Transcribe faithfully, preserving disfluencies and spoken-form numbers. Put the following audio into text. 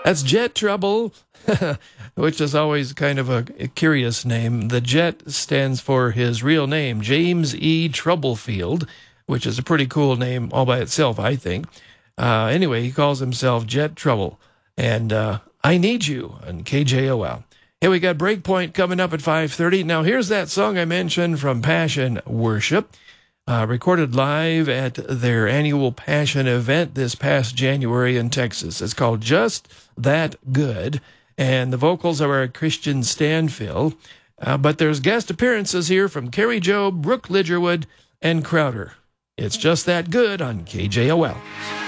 That's Jet Trouble, which is always kind of a, a curious name. The Jet stands for his real name, James E. Troublefield, which is a pretty cool name all by itself, I think. Uh, anyway, he calls himself Jet Trouble. And uh, I Need You on K J O L. Hey, we got Breakpoint coming up at five thirty. Now, here's that song I mentioned from Passion Worship, uh, recorded live at their annual Passion event this past January in Texas. It's called Just That Good, and the vocals are Christian Stanfill. Uh, but there's guest appearances here from Carrie Job, Brooke Lidgerwood, and Crowder. It's Just That Good on K J O L.